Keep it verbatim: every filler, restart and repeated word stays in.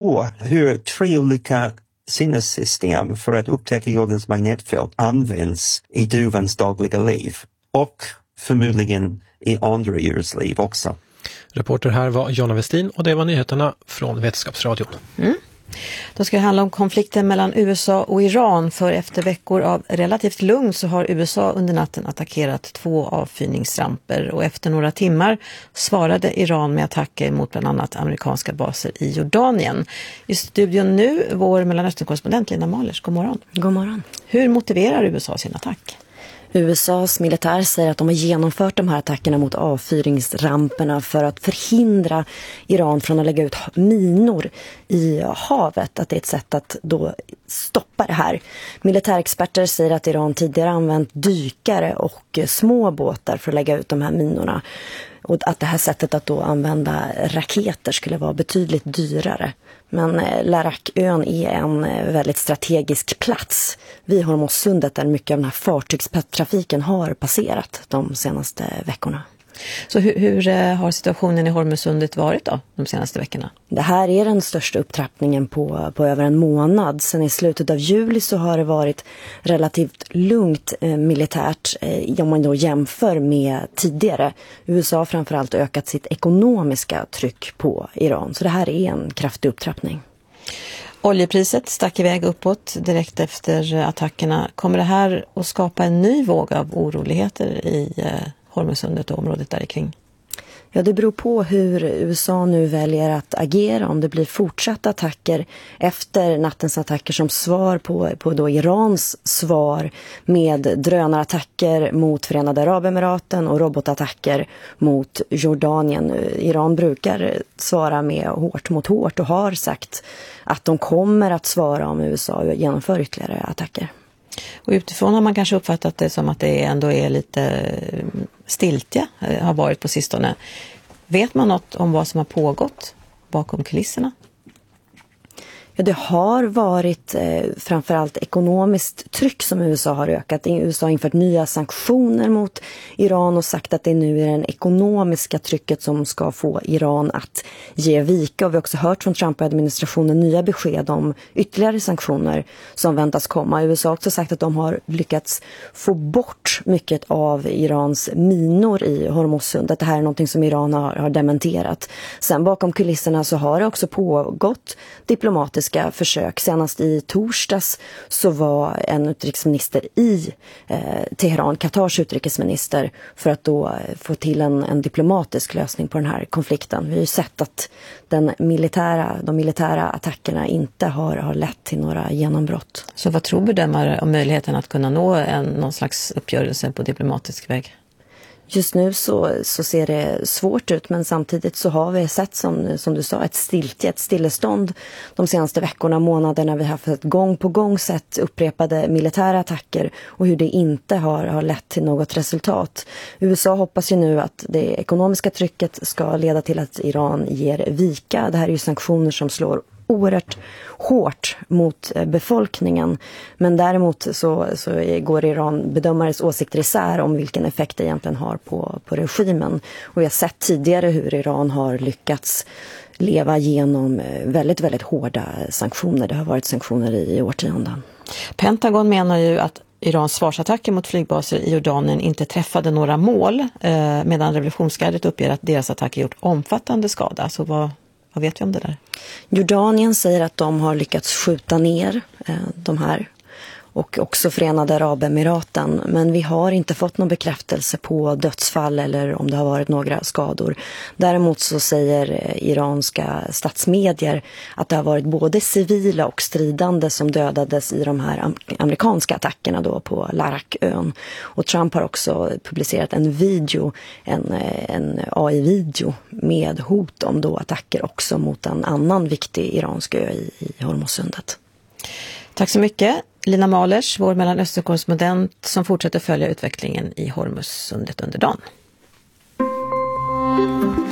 på hur tre olika sinnessystem för att upptäcka jordens magnetfält används i duvans dagliga liv och förmodligen i andra djurs liv också. Reporter här var Jonna Westin och det var nyheterna från Vetenskapsradion. Mm. Då ska det handla om konflikten mellan U S A och Iran, för efter veckor av relativt lugn så har U S A under natten attackerat två avfyrningsramper och efter några timmar svarade Iran med attacker mot bland annat amerikanska baser i Jordanien. I studion nu vår Mellanöstern-korrespondent Lina Malers. God morgon. God morgon. Hur motiverar U S A sin attack? U S A:s militär säger att de har genomfört de här attackerna mot avfyringsramperna för att förhindra Iran från att lägga ut minor i havet. Att det är ett sätt att då stoppa det här. Militärexperter säger att Iran tidigare använt dykare och små båtar för att lägga ut de här minorna. Och att det här sättet att då använda raketer skulle vara betydligt dyrare. Men Larakön är en väldigt strategisk plats vid Hormuzsundet där mycket av den här fartygstrafiken har passerat de senaste veckorna. Så hur, hur har situationen i Hormuzsundet varit då de senaste veckorna? Det här är den största upptrappningen på, på över en månad. Sen i slutet av juli så har det varit relativt lugnt eh, militärt eh, om man då jämför med tidigare. U S A har framförallt ökat sitt ekonomiska tryck på Iran. Så det här är en kraftig upptrappning. Oljepriset stack iväg uppåt direkt efter attackerna. Kommer det här att skapa en ny våg av oroligheter i eh, Hormuzsundet och området där kring? Ja, det beror på hur U S A nu väljer att agera. Om det blir fortsatta attacker efter nattens attacker som svar på, på då Irans svar med drönarattacker mot Förenade Arabemiraten och robotattacker mot Jordanien. Iran brukar svara med hårt mot hårt och har sagt att de kommer att svara om U S A genomför ytterligare attacker. Och utifrån har man kanske uppfattat det som att det ändå är lite stiltja, har varit på sistone. Vet man något om vad som har pågått bakom kulisserna? Ja, det har varit eh, framförallt ekonomiskt tryck som U S A har ökat. U S A har infört nya sanktioner mot Iran och sagt att det nu är det ekonomiska trycket som ska få Iran att ge vika. Och vi har också hört från Trump-administrationen nya besked om ytterligare sanktioner som väntas komma. U S A har också sagt att de har lyckats få bort mycket av Irans minor i Hormuzsundet. Det här är någonting som Iran har, har dementerat. Sen bakom kulisserna så har det också pågått diplomatiska försök. Senast i torsdags så var en utrikesminister i eh, Teheran, Katars utrikesminister, för att då få till en, en diplomatisk lösning på den här konflikten. Vi har ju sett att den militära, de militära attackerna inte har, har lett till några genombrott. Så vad tror bedömare om möjligheten att kunna nå en, någon slags uppgörelse på diplomatisk väg? Just nu så, så ser det svårt ut, men samtidigt så har vi sett som, som du sa ett stiltje, ett stillestånd de senaste veckorna, månaderna. Vi har haft gång på gång sett upprepade militära attacker och hur det inte har, har lett till något resultat. U S A hoppas ju nu att det ekonomiska trycket ska leda till att Iran ger vika. Det här är ju sanktioner som slår oerhört hårt mot befolkningen. Men däremot så, så går Iran bedömares åsikter isär om vilken effekt det egentligen har på, på regimen. Och vi har sett tidigare hur Iran har lyckats leva genom väldigt, väldigt hårda sanktioner. Det har varit sanktioner i årtionden. Pentagon menar ju att Irans svarsattacker mot flygbaser i Jordanien inte träffade några mål, eh, medan revolutionsgardet uppger att deras attacker gjort omfattande skada. Så vad Vad vet vi om det där? Jordanien säger att de har lyckats skjuta ner eh, de här och också Förenade Arabemiraten. Men vi har inte fått någon bekräftelse på dödsfall eller om det har varit några skador. Däremot så säger iranska statsmedier att det har varit både civila och stridande som dödades i de här amerikanska attackerna då på Larakön. Och Trump har också publicerat en video, en, en A I-video med hot om då attacker också mot en annan viktig iransk ö i, i Hormuzsundet. Tack så mycket. Lina Malers, vår Mellanöstern-korrespondent som fortsätter följa utvecklingen i Hormuzsundet under dagen.